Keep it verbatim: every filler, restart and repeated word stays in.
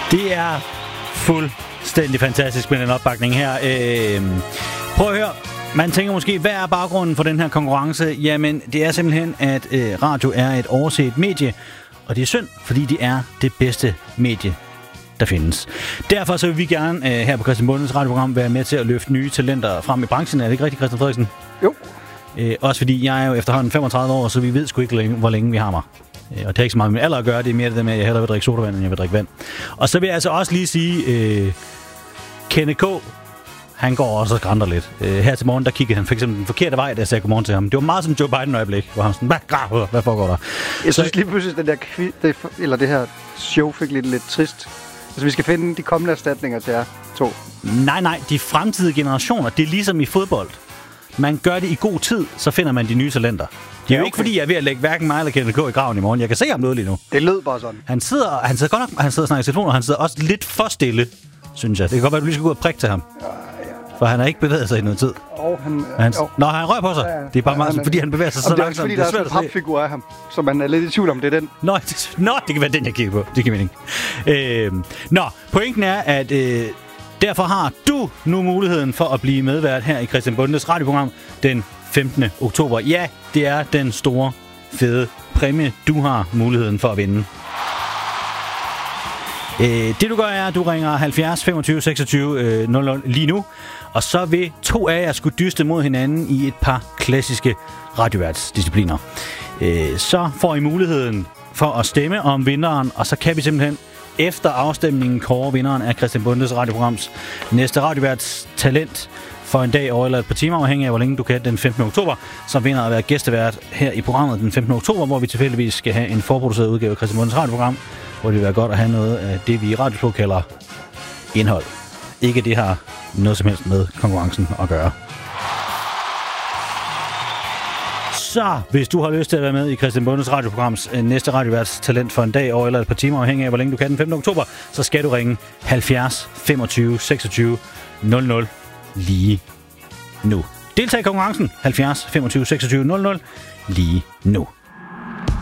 Det er fuldstændig fantastisk med den opbakning her. Øh, prøv at høre. Man tænker måske, hvad er baggrunden for den her konkurrence? Jamen, det er simpelthen, at øh, radio er et overset medie, og det er synd, fordi det er det bedste medie, der findes. Derfor så vil vi gerne øh, her på Christian Bondes radioprogram være med til at løfte nye talenter frem i branchen. Er det ikke rigtigt, Christian Frederiksen? Jo. Øh, også fordi jeg er jo efterhånden femogtredive år, så vi ved sgu ikke, hvor længe vi har mig. Øh, og det har ikke så meget med alder at gøre, det er mere det med, at jeg hellere vil drikke sodavand, end jeg vil drikke vand. Og så vil jeg altså også lige sige, øh, Kenneth K., han går også og skrænder lidt. Øh, her til morgen, der kiggede han for eksempel den forkerte vej, da jeg sagde godmorgen til ham. Det var meget som Joe Biden øjeblik, hvor han sådan, hvad, hvad foregår der? Jeg synes lige pludselig, den der kvi, det, eller det her show fik lidt, lidt trist. Altså, vi skal finde de kommende erstatninger til jer to. Nej, nej, de fremtidige generationer, det er ligesom i fodbold. Man gør det i god tid, så finder man de nye talenter. Det er ja, jo okay. Ikke fordi, jeg er ved at lægge hverken mig eller Kenneth K. i graven i morgen. Jeg kan se ham noget lige nu. Det lød bare sådan. Han sidder, han sidder godt nok, han sidder og snakker i telefonen, og han sidder også lidt for stille, synes jeg. Det kan godt være, at du lige skal gå ud og prikke til ham. Ja, ja. For han har ikke bevæget sig i noget tid. Oh, han, han, oh. Nå, han rører på sig. Ja, ja. Det er bare meget, han, fordi han bevæger sig så langsomt. Det er fordi, der er sådan en papfigur af ham, så man er lidt i tvivl om, det er den. Nå, det, nå, det kan være den, jeg kigger på. Det kan mening. Øh, nå, pointen er, at øh, derfor har du nu muligheden for at blive medvært her i Christian Bondes radioprogram den femtende oktober. Ja, det er den store, fede præmie, du har muligheden for at vinde. Øh, det du gør er, at du ringer halvfjerds femogtyve seksogtyve nul nul lige nu, og så vil to af jer skulle dyste mod hinanden i et par klassiske radioværtsdiscipliner. Øh, så får I muligheden for at stemme om vinderen, og så kan vi simpelthen efter afstemningen kåre vinderen af Christian Bondes radioprograms næste radioværtstalent for en dag over eller et par timer, afhængig af hvor længe du kan den femtende oktober, som vinder at være gæstevært her i programmet den femtende oktober, hvor vi tilfældigvis skal have en forproduceret udgave af Christian Bondes radioprogram, hvor det vil være godt at have noget af det, vi i Radiosprog kalder indhold. Ikke det har noget som helst med konkurrencen at gøre. Så hvis du har lyst til at være med i Christian Bondes radioprograms næste radioværtstalent for en dag over eller et par timer, afhængig af hvor længe du kan den femtende oktober, så skal du ringe halvfjerds femogtyve seksogtyve nul nul lige nu. Deltag i konkurrencen halvfjerds femogtyve seksogtyve nul nul lige nu.